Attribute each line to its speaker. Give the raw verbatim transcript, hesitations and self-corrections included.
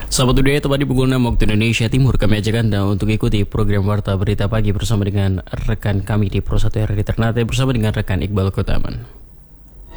Speaker 1: Sahabat Dunia, tepat di pukul enam waktu Indonesia Timur, kami ajak Anda untuk ikuti program Warta Berita Pagi bersama dengan rekan kami di Pro satu R R I Ternate bersama dengan rekan Iqbal Kotaman.